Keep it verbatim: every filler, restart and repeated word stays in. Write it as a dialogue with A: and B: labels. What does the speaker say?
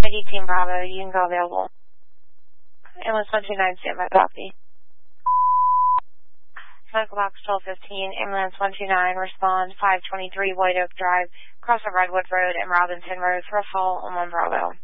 A: I D Team Bravo, you can go available. Ambulance one two nine, stand by, copy. Medical box twelve fifteen, ambulance one two nine, respond five twenty-three White Oak Drive, across the Redwood Road and Robinson Road for a fall on one Bravo.